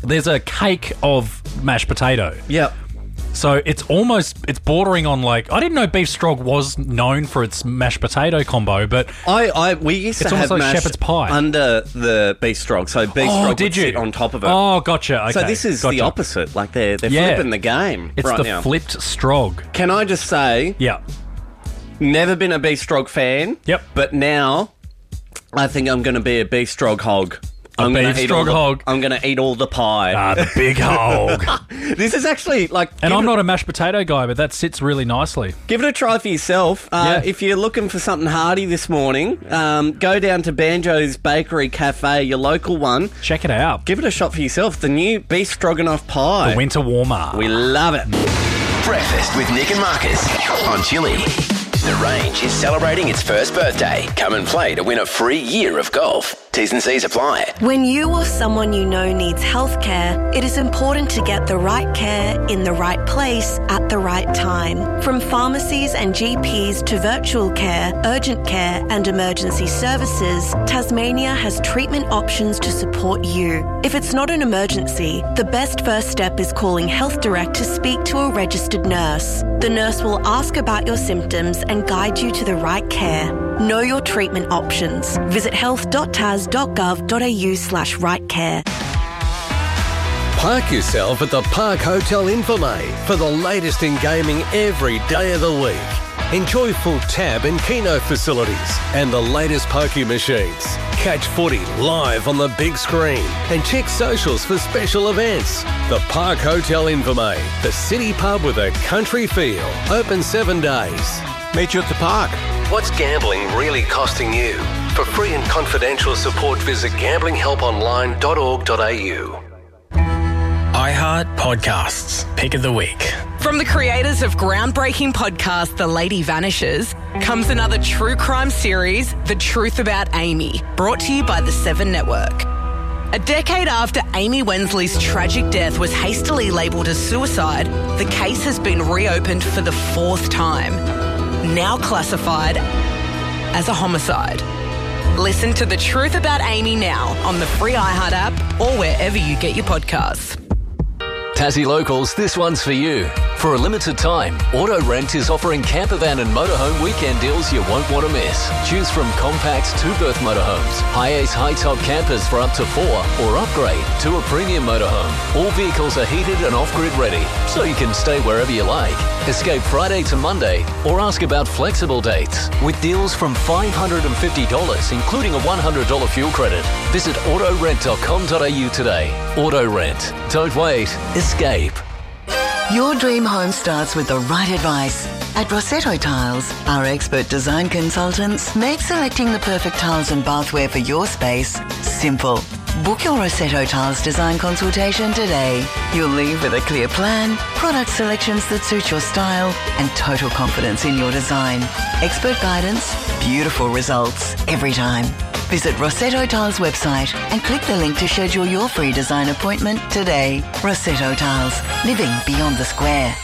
there's a cake of mashed potato. Yep. So it's bordering on like, I didn't know beef strog was known for its mashed potato combo, but we used to it's have almost like mash shepherd's pie under the beef strog, so beef strog would sit on top of it. Oh, gotcha. Okay, so this is the opposite. Like they're flipping the game. It's right the now. flipped strog. Can I just say, never been a beef strog fan. Yep. But now, I think I'm going to be a beef strog hog. I'm going to eat all the pie. Ah, the big hog. This is actually like... And I'm not a mashed potato guy, but that sits really nicely. Give it a try for yourself. If you're looking for something hearty this morning, go down to Banjo's Bakery Cafe, your local one. Check it out. Give it a shot for yourself. The new beef stroganoff pie. The winter warmer. We love it. Breakfast with Nick and Marcus on Chili. The Range is celebrating its first birthday. Come and play to win a free year of golf. T's and C's apply. When you or someone you know needs healthcare, it is important to get the right care in the right place at the right time. From pharmacies and GPs to virtual care, urgent care and emergency services, Tasmania has treatment options to support you. If it's not an emergency, the best first step is calling Health Direct to speak to a registered nurse. The nurse will ask about your symptoms and guide you to the right care. Know your treatment options. Visit health.tas.gov.au/rightcare. Park yourself at the Park Hotel Infirmay for the latest in gaming every day of the week. Enjoy full tab and keno facilities and the latest pokie machines. Catch footy live on the big screen and check socials for special events. The Park Hotel Infirmay, the city pub with a country feel. Open 7 days. Meet you at the park. What's gambling really costing you? For free and confidential support, visit gamblinghelponline.org.au. iHeart Podcasts, Pick of the Week. From the creators of groundbreaking podcast The Lady Vanishes comes another true crime series, The Truth About Amy, brought to you by the Seven Network. A decade after Amy Wensley's tragic death was hastily labelled as suicide, the case has been reopened for the 4th time, now classified as a homicide. Listen to The Truth About Amy now on the free iHeart app or wherever you get your podcasts. Tassie Locals, this one's for you. For a limited time, Auto Rent is offering campervan and motorhome weekend deals you won't want to miss. Choose from compact 2-berth motorhomes, high-ace high-top campers for up to 4, or upgrade to a premium motorhome. All vehicles are heated and off-grid ready, so you can stay wherever you like. Escape Friday to Monday, or ask about flexible dates. With deals from $550, including a $100 fuel credit. Visit autorent.com.au today. Auto Rent. Don't wait. Escape. Your dream home starts with the right advice. At Rossetto Tiles, our expert design consultants make selecting the perfect tiles and bathware for your space simple. Book your Rossetto Tiles design consultation today. You'll leave with a clear plan, product selections that suit your style, and total confidence in your design. Expert guidance, beautiful results every time. Visit Rossetto Tiles website and click the link to schedule your free design appointment today. Rossetto Tiles, living beyond the square.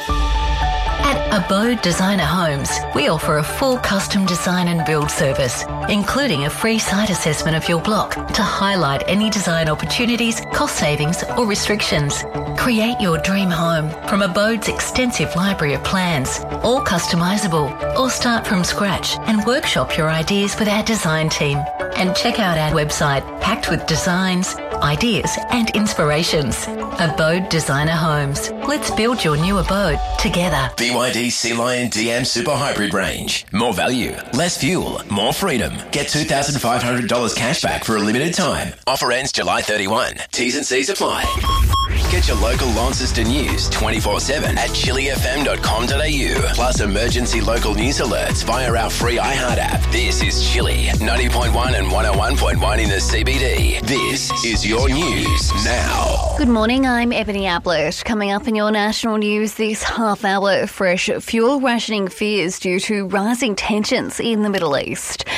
At Abode Designer Homes, we offer a full custom design and build service, including a free site assessment of your block to highlight any design opportunities, cost savings or restrictions. Create your dream home from Abode's extensive library of plans, all customisable, or start from scratch and workshop your ideas with our design team. And check out our website packed with designs, ideas and inspirations. Abode Designer Homes. Let's build your new abode together. BYD Sea Lion DM Super Hybrid range. More value, less fuel, more freedom. Get $2,500 cash back for a limited time. Offer ends July 31. T's and C's apply. Get your local Launceston news 24/7 at chilifm.com.au. Plus emergency local news alerts via our free iHeart app. This is Chili, 90.1 and 101.1 in the CBD. This is your news now. Good morning, I'm Ebony Ablett. Coming up in your national news this half hour, fresh fuel rationing fears due to rising tensions in the Middle East.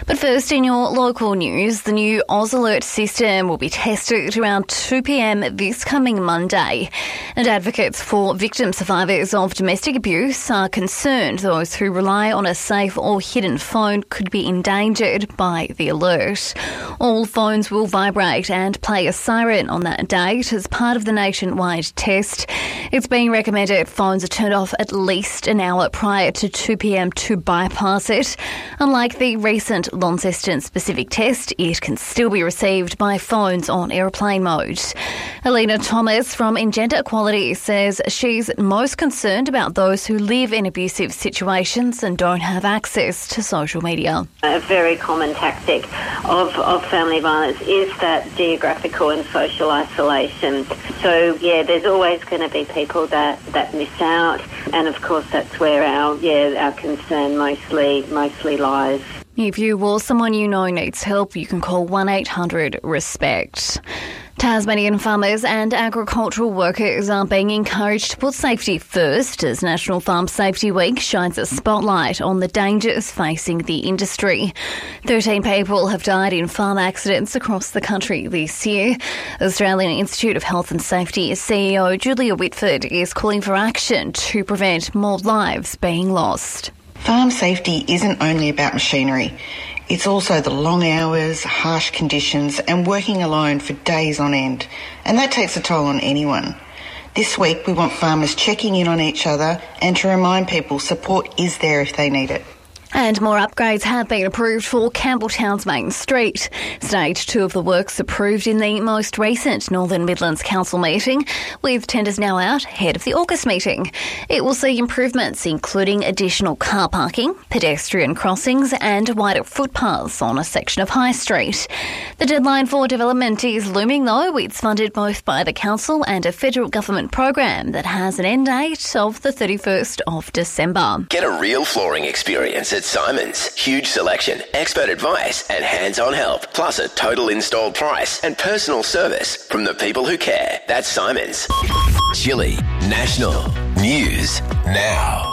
But first, in your local news, the new Oz Alert system will be tested around 2 p.m. this coming Monday. And advocates for victim survivors of domestic abuse are concerned those who rely on a safe or hidden phone could be endangered by the alert. All phones will vibrate and play a siren on that date as part of the nationwide test. It's being recommended phones are turned off at least an hour prior to 2 p.m. to bypass it. Unlike the recent Launceston-specific test, it can still be received by phones on airplane mode. Alina Thomas from Engender Equality says she's most concerned about those who live in abusive situations and don't have access to social media. A very common tactic of family violence is that geographical and social isolation. So, there's always going to be people that miss out, and of course that's where our concern mostly lies. If you or someone you know needs help, you can call 1-800-RESPECT. Tasmanian farmers and agricultural workers are being encouraged to put safety first as National Farm Safety Week shines a spotlight on the dangers facing the industry. 13 people have died in farm accidents across the country this year. Australian Institute of Health and Safety CEO Julia Whitford is calling for action to prevent more lives being lost. Farm safety isn't only about machinery. It's also the long hours, harsh conditions and working alone for days on end. And that takes a toll on anyone. This week we want farmers checking in on each other and to remind people support is there if they need it. And more upgrades have been approved for Campbelltown's Main Street. Stage 2 of the works approved in the most recent Northern Midlands Council meeting, with tenders now out ahead of the August meeting. It will see improvements including additional car parking, pedestrian crossings and wider footpaths on a section of High Street. The deadline for development is looming though. It's funded both by the Council and a federal government program that has an end date of the 31st of December. Get a real flooring experience at Simons. Huge selection, expert advice and hands-on help, plus a total installed price and personal service from the people who care. That's Simons. Chili National News Now.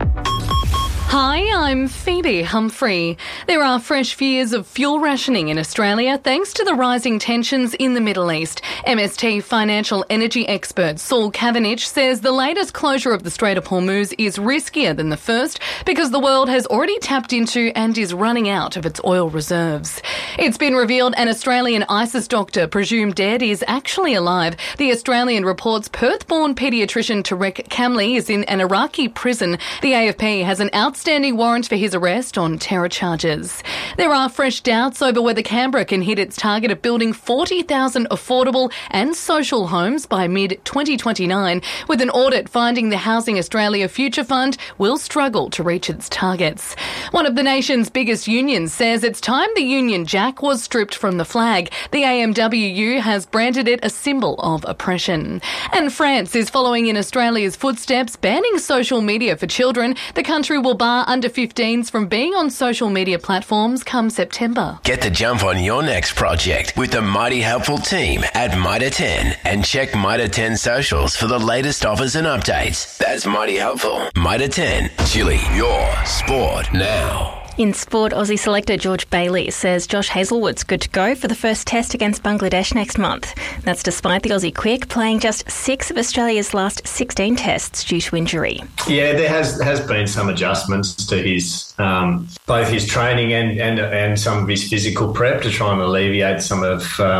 Hi, I'm Phoebe Humphrey. There are fresh fears of fuel rationing in Australia thanks to the rising tensions in the Middle East. MST financial energy expert Saul Kavanagh says the latest closure of the Strait of Hormuz is riskier than the first because the world has already tapped into and is running out of its oil reserves. It's been revealed an Australian ISIS doctor presumed dead is actually alive. The Australian reports Perth-born paediatrician Tarek Kamli is in an Iraqi prison. The AFP has an outstanding warrant for his arrest on terror charges. There are fresh doubts over whether Canberra can hit its target of building 40,000 affordable and social homes by mid-2029, with an audit finding the Housing Australia Future Fund will struggle to reach its targets. One of the nation's biggest unions says it's time the Union Jack was stripped from the flag. The AMWU has branded it a symbol of oppression. And France is following in Australia's footsteps, banning social media for children. The country will bar under 15s from being on social media platforms come September. Get the jump on your next project with the Mighty Helpful team at Mitre 10 and check Mitre 10 socials for the latest offers and updates. That's Mighty Helpful. Mitre 10, Chili, your sport now. In sport, Aussie selector George Bailey says Josh Hazlewood's good to go for the first test against Bangladesh next month. That's despite the Aussie Quick playing just 6 of Australia's last 16 tests due to injury. Yeah, there has been some adjustments to his both his training and some of his physical prep to try and alleviate some of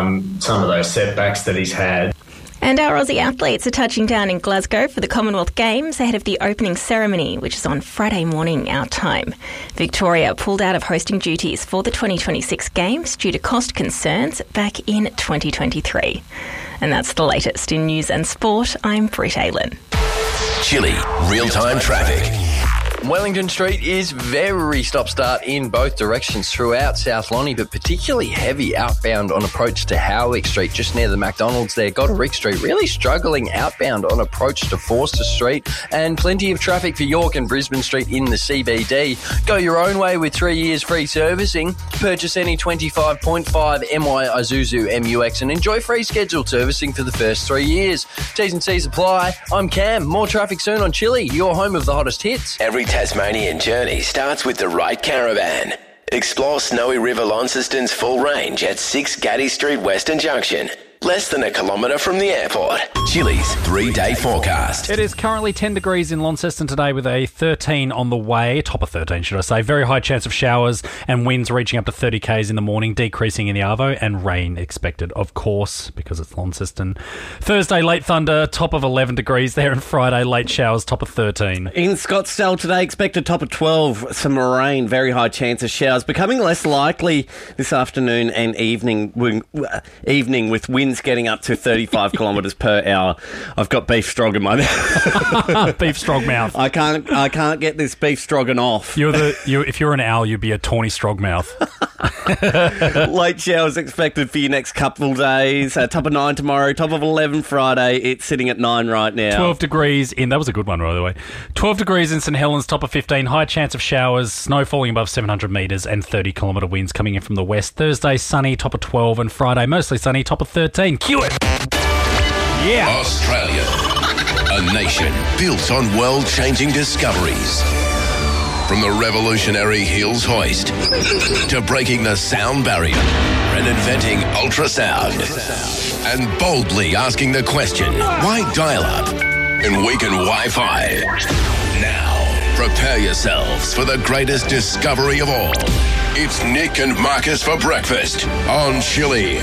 those setbacks that he's had. And our Aussie athletes are touching down in Glasgow for the Commonwealth Games ahead of the opening ceremony, which is on Friday morning our time. Victoria pulled out of hosting duties for the 2026 Games due to cost concerns back in 2023. And that's the latest in news and sport. I'm Britt Aylen. Chili, real-time traffic. Wellington Street is very stop-start in both directions throughout South Lonnie, but particularly heavy outbound on approach to Howick Street, just near the McDonald's there. Goderic Street really struggling outbound on approach to Forster Street, and plenty of traffic for York and Brisbane Street in the CBD. Go your own way with 3 years free servicing. Purchase any 25.5 MY Isuzu MUX and enjoy free scheduled servicing for the first 3 years. T's and C's apply. I'm Cam. More traffic soon on Chili, your home of the hottest hits. Every Tasmanian journey starts with the right caravan. Explore Snowy River Launceston's full range at 6 Gaddy Street, Western Junction. Less than a kilometre from the airport. Chili's 3-day forecast. It is currently 10 degrees in Launceston today with a 13 on the way. Top of 13, should I say. Very high chance of showers and winds reaching up to 30 k's in the morning, decreasing in the Arvo, and rain expected, of course, because it's Launceston. Thursday, late thunder, top of 11 degrees there, and Friday, late showers, top of 13. In Scottsdale today, expected top of 12, some rain, very high chance of showers, becoming less likely this afternoon and evening with winds getting up to 35 kilometres per hour. I've got beef strog in my mouth. Beef strog mouth. I can't get this beef stroganoff. If you're an owl, you'd be a tawny strog mouth. Late showers expected for your next couple of days. Top of 9 tomorrow, top of 11 Friday. It's sitting at 9 right now. 12 degrees in... That was a good one, by the way. 12 degrees in St Helens, top of 15. High chance of showers, snow falling above 700 metres, and 30-kilometre winds coming in from the west. Thursday, sunny, top of 12, and Friday, mostly sunny, top of 13. Cue it! Yeah! Australia, a nation built on world-changing discoveries. From the revolutionary Hills hoist to breaking the sound barrier and inventing ultrasound and boldly asking the question, why dial-up and weaken Wi-Fi? Now, prepare yourselves for the greatest discovery of all. It's Nick and Marcus for breakfast on Chili.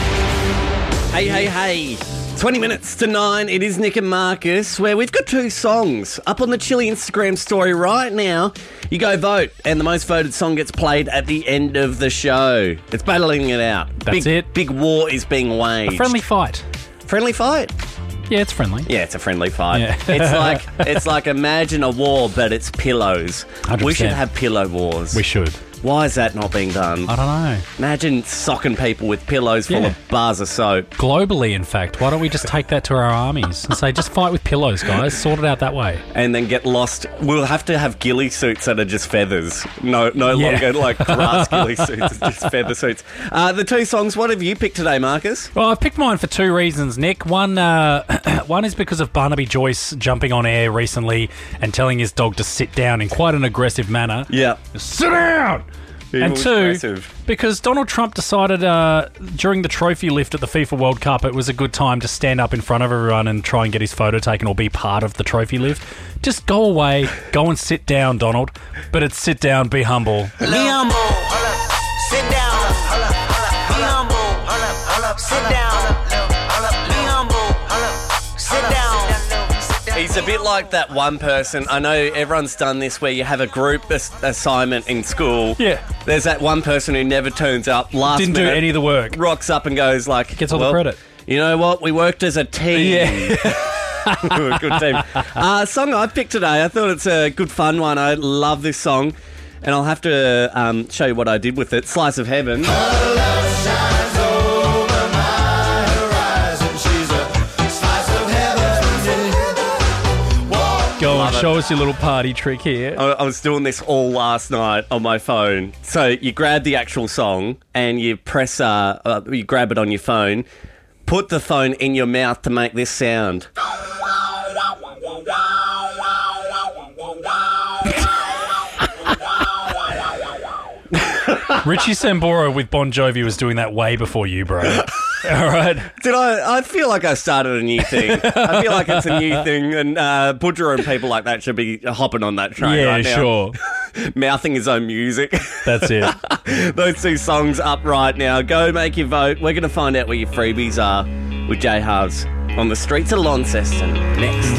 Hey. 20 minutes to 9. It is Nick and Marcus, where we've got 2 songs up on the Chili Instagram story right now. You go vote, and the most voted song gets played at the end of the show. It's battling it out. That's it. Big war is being waged. A friendly fight. Friendly fight? Yeah, it's friendly. Yeah, it's a friendly fight. Yeah. It's like imagine a war, but it's pillows. 100%. We should have pillow wars. We should. Why is that not being done? I don't know. Imagine socking people with pillows full of bars of soap. Globally, in fact. Why don't we just take that to our armies and say, just fight with pillows, guys. Sort it out that way. And then get lost. We'll have to have ghillie suits that are just feathers. No longer like grass ghillie suits. It's just feather suits. The 2 songs, what have you picked today, Marcus? Well, I've picked mine for 2 reasons, Nick. One is because of Barnaby Joyce jumping on air recently and telling his dog to sit down in quite an aggressive manner. Yeah. Sit down! And 2, because Donald Trump decided during the trophy lift at the FIFA World Cup, it was a good time to stand up in front of everyone and try and get his photo taken or be part of the trophy lift. Just go away, go and sit down, Donald. But it's sit down, be humble. Be humble. Sit down. Be humble. Sit down. Be humble. Sit down. He's a bit like that one person. I know everyone's done this where you have a group assignment in school. Yeah. There's that one person who never turns up. Didn't do any of the work. Rocks up and goes like... Gets all the credit. You know what? We worked as a team. Yeah. Good team. Song I picked today, I thought it's a good fun one. I love this song. And I'll have to show you what I did with it. Slice of Heaven. Go on, show us your little party trick here. I was doing this all last night on my phone. So you grab the actual song and you press, you grab it on your phone, put the phone in your mouth to make this sound. Richie Sambora with Bon Jovi was doing that way before you, bro. All right. I feel like I started a new thing. I feel like it's a new thing, and Budger and people like that should be hopping on that train right now. Sure. Mouthing his own music. That's it. Those 2 songs up right now. Go make your vote. We're going to find out where your freebies are with Jay Hubs on the streets of Launceston next.